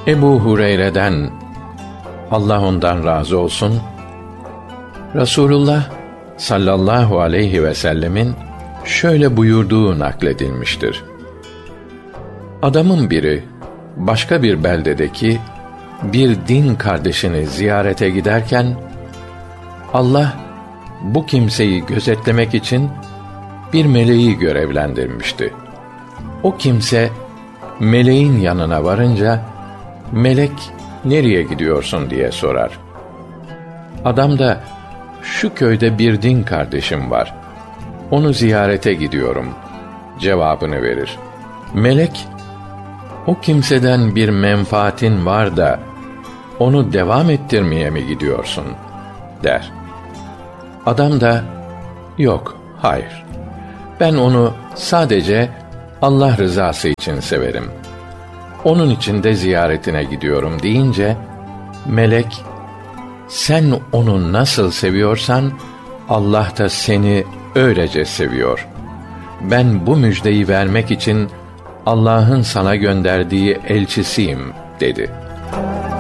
Ebu Hureyre'den, Allah ondan razı olsun, Resulullah sallallahu aleyhi ve sellemin şöyle buyurduğu nakledilmiştir. Adamın biri başka bir beldedeki bir din kardeşini ziyarete giderken, Allah bu kimseyi gözetlemek için bir meleği görevlendirmişti. O kimse meleğin yanına varınca, melek nereye gidiyorsun diye sorar. Adam da şu köyde bir din kardeşim var, onu ziyarete gidiyorum cevabını verir. Melek, o kimseden bir menfaatin var da onu devam ettirmeye mi gidiyorsun der. Adam da yok, hayır, ben onu sadece Allah rızası için severim, onun için de ziyaretine gidiyorum deyince, melek, sen onu nasıl seviyorsan Allah da seni öylece seviyor. Ben bu müjdeyi vermek için Allah'ın sana gönderdiği elçisiyim dedi.